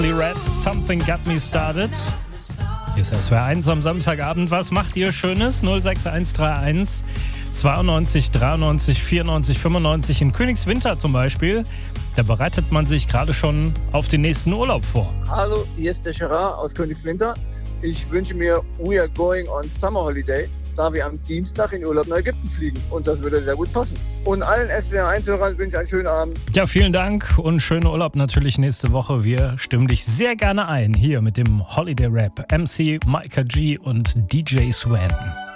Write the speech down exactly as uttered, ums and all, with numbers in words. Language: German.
Red, Something Got Me Started. Hier ist S W R eins am Samstagabend. Was macht ihr Schönes? null sechs eins drei eins zweiundneunzig dreiundneunzig vierundneunzig fünfundneunzig in Königswinter zum Beispiel. Da bereitet man sich gerade schon auf den nächsten Urlaub vor. Hallo, hier ist der Gerard aus Königswinter. Ich wünsche mir We are going on summer holiday, da wir am Dienstag in Urlaub nach Ägypten fliegen. Und das würde sehr gut passen. Und allen S W R eins-Hörern wünsche ich einen schönen Abend. Ja, vielen Dank und schönen Urlaub natürlich nächste Woche. Wir stimmen dich sehr gerne ein, hier mit dem Holiday Rap. M C, Micah G und D J Swan.